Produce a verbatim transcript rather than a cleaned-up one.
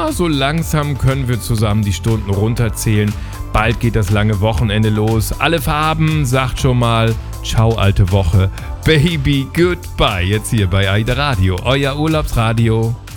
Ah, so langsam können wir zusammen die Stunden runterzählen. Bald geht das lange Wochenende los. Alle Farben sagt schon mal ciao alte Woche. Baby, goodbye. Jetzt hier bei AIDA Radio, euer Urlaubsradio.